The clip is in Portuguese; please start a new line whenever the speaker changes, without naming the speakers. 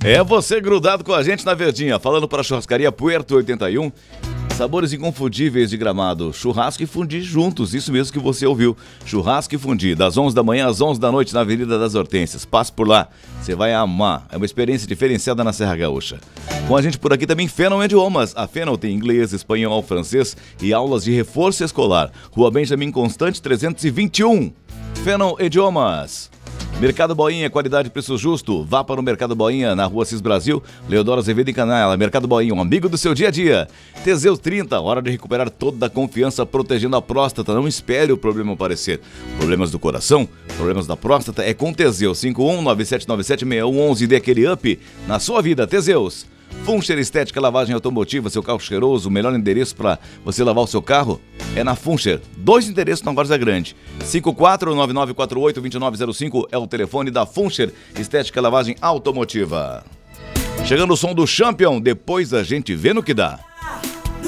É você grudado com a gente na Verdinha, falando para a churrascaria Puerto 81. Sabores inconfundíveis de Gramado, churrasco e fundi juntos, isso mesmo que você ouviu. Churrasco e fundi, das 11 da manhã às 11 da noite na Avenida das Hortênsias. Passe por lá, você vai amar, é uma experiência diferenciada na Serra Gaúcha. Com a gente por aqui também Fennel Idiomas. A Fennel tem inglês, espanhol, francês e aulas de reforço escolar. Rua Benjamin Constante 321. Fennel Idiomas. Mercado Boinha, qualidade e preço justo. Vá para o Mercado Boinha, na Rua Cis Brasil, Leodoro Azevedo em Canela. Mercado Boinha, um amigo do seu dia a dia. Teseus 30, hora de recuperar toda a confiança protegendo a próstata. Não espere o problema aparecer. Problemas do coração, problemas da próstata, é com Teseus. 5197976111. Dê aquele up na sua vida, Teseus. Funcher Estética Lavagem Automotiva, seu carro cheiroso, o melhor endereço para você lavar o seu carro é na Funcher. 2 endereços na Várzea Grande. 5499482905 é o telefone da Funcher Estética Lavagem Automotiva. Chegando o som do Champion, depois a gente vê no que dá.